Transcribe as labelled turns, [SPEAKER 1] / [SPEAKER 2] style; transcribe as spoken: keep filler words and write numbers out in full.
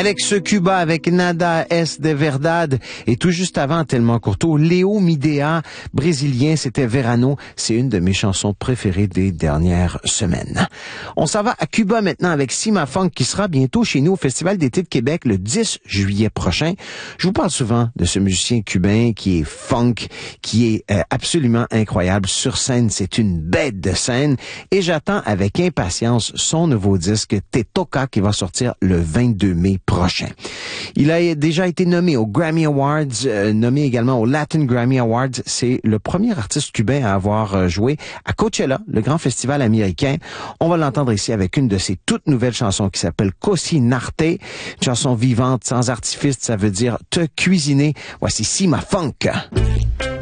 [SPEAKER 1] Alex Cuba avec Nada es de Verdad et tout juste avant, tellement courto, Léo Midea, brésilien, c'était Verano. C'est une de mes chansons préférées des dernières semaines. On s'en va à Cuba maintenant avec Sima Funk qui sera bientôt chez nous au Festival d'été de Québec le dix juillet prochain. Je vous parle souvent de ce musicien cubain qui est funk, qui est euh, absolument incroyable. Sur scène, c'est une bête de scène et j'attends avec impatience son nouveau disque Te Toca qui va sortir le vingt-deux mai prochain. Il a déjà été nommé aux Grammy Awards, euh, nommé également aux Latin Grammy Awards. C'est le premier artiste cubain à avoir euh, joué à Coachella, le grand festival américain. On va l'entendre ici avec une de ses toutes nouvelles chansons qui s'appelle Cocinarte, une chanson vivante, sans artifice, ça veut dire te cuisiner. Voici Sima Funk.